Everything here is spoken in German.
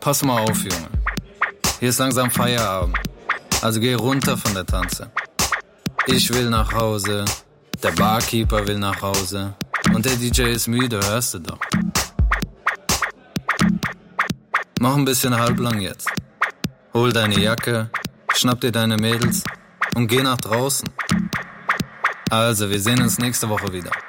Pass mal auf, Junge. Hier ist langsam Feierabend. Also geh runter von der Tanze. Ich will nach Hause, der Barkeeper will nach Hause und der DJ ist müde, hörst du doch. Mach ein bisschen halblang jetzt. Hol deine Jacke, schnapp dir deine Mädels und geh nach draußen. Also, wir sehen uns nächste Woche wieder.